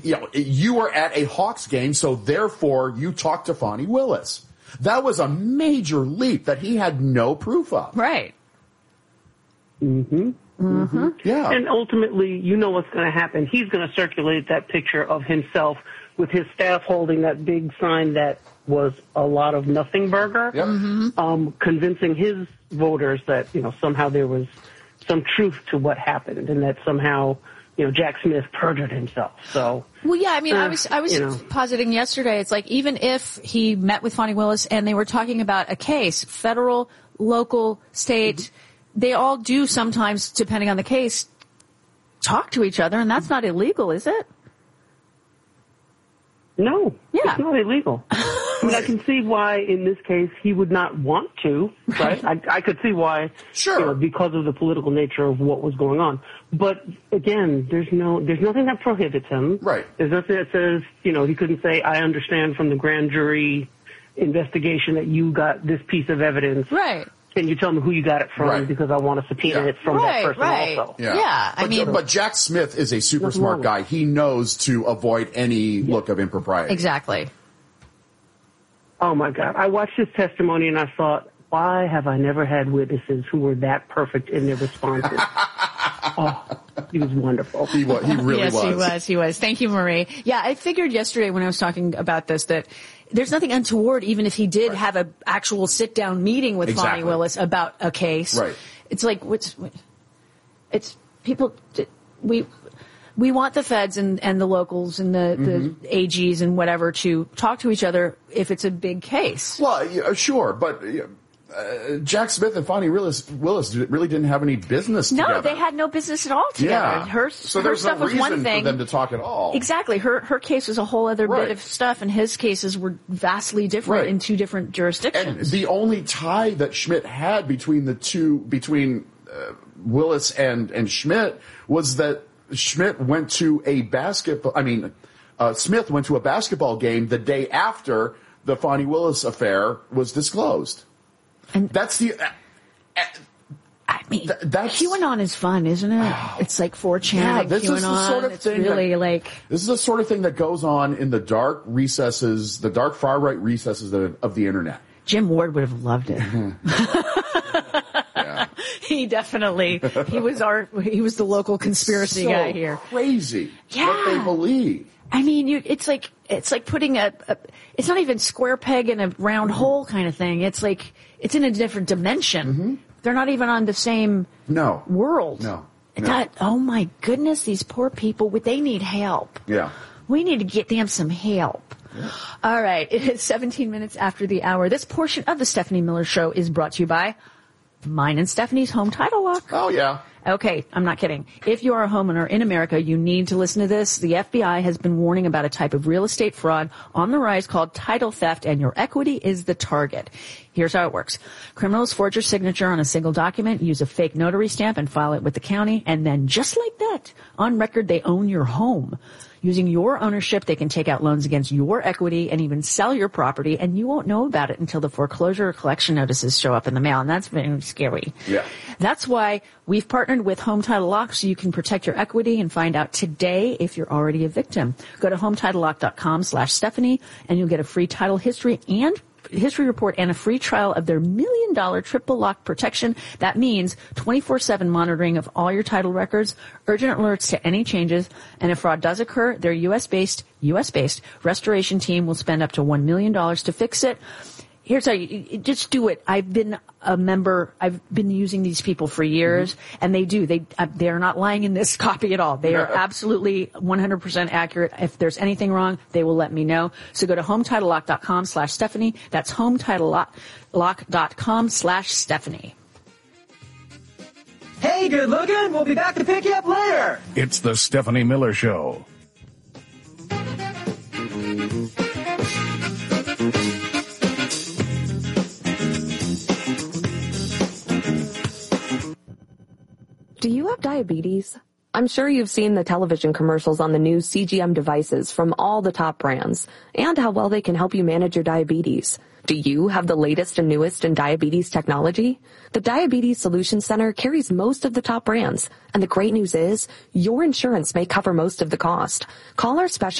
you were at a Hawks game, so therefore you talked to Fani Willis. That was a major leap that he had no proof of. Right. Mm-hmm. Mm-hmm. Yeah. And ultimately, you know what's going to happen. He's going to circulate that picture of himself with his staff holding that big sign that was a lot of nothing burger, convincing his voters that, somehow there was some truth to what happened and that somehow, Jack Smith perjured himself. So, well, yeah, I mean, I was positing yesterday, it's like even if he met with Fani Willis and they were talking about a case, federal, local, state, they all do sometimes, depending on the case, talk to each other, and that's not illegal, is it? No, yeah. It's not illegal. I mean, I can see why in this case he would not want to, right? I could see why, sure, because of the political nature of what was going on. But again, there's nothing that prohibits him. Right. There's nothing that says, he couldn't say, I understand from the grand jury investigation that you got this piece of evidence. Right. Can you tell me who you got it from? Because I want to subpoena it from that person also. Yeah. But Jack Smith is a super smart guy. He knows to avoid any look of impropriety. Exactly. Oh, my God. I watched his testimony and I thought, why have I never had witnesses who were that perfect in their responses? He was wonderful. He really was. Yes, he was. Thank you, Marie. Yeah, I figured yesterday when I was talking about this that there's nothing untoward even if he did have an actual sit-down meeting with Fani Willis about a case. Right. It's like, it's people, we want the feds and the locals and the AGs and whatever to talk to each other if it's a big case. Well, yeah, sure, but Jack Smith and Fani Willis really didn't have any business together. No, they had no business at all together. Yeah. Her stuff was one thing. For them to talk at all. Exactly. Her case was a whole other bit of stuff, and his cases were vastly different in two different jurisdictions. And the only tie that Schmidt had between Willis and Schmidt was that Schmidt went to a Smith went to a basketball game the day after the Fani Willis affair was disclosed. And that's the. That's QAnon is fun, isn't it? It's like 4chan. Yeah, this QAnon. is the sort of thing. This is the sort of thing that goes on in the dark recesses, the dark far right recesses of the internet. Jim Ward would have loved it. Yeah. He definitely. He was the local conspiracy guy here. Crazy. Yeah. What they believe. I mean, it's like putting it's not even square peg in a round hole kind of thing. It's like, it's in a different dimension. They're not even on the same world. No. Oh my goodness, these poor people, they need help. Yeah. We need to get them some help. Yeah. All right. It is 17 minutes after the hour. This portion of the Stephanie Miller Show is brought to you by mine and Stephanie's Home Title Lock. Oh, yeah. Okay, I'm not kidding. If you are a homeowner in America, you need to listen to this. The FBI has been warning about a type of real estate fraud on the rise called title theft, and your equity is the target. Here's how it works. Criminals forge your signature on a single document, use a fake notary stamp, and file it with the county, and then just like that, on record, they own your home. Using your ownership, they can take out loans against your equity and even sell your property, and you won't know about it until the foreclosure or collection notices show up in the mail, and that's very scary. Yeah. That's why we've partnered with Home Title Lock so you can protect your equity and find out today if you're already a victim. Go to HometitleLock.com/Stephanie, and you'll get a free title history report and a free trial of their $1 million triple lock protection. That means 24/7 monitoring of all your title records, urgent alerts to any changes, and if fraud does occur, their US-based restoration team will spend up to $1 million to fix it. Here's how you just do it. I've been a member. I've been using these people for years, and they are not lying in this copy at all. They are absolutely 100% accurate. If there's anything wrong, they will let me know. So go to HometitleLock.com/Stephanie. That's HometitleLock.com/Stephanie. Hey, good looking. We'll be back to pick you up later. It's the Stephanie Miller Show. Do you have diabetes? I'm sure you've seen the television commercials on the new CGM devices from all the top brands and how well they can help you manage your diabetes. Do you have the latest and newest in diabetes technology? The Diabetes Solutions Center carries most of the top brands, and the great news is your insurance may cover most of the cost. Call our special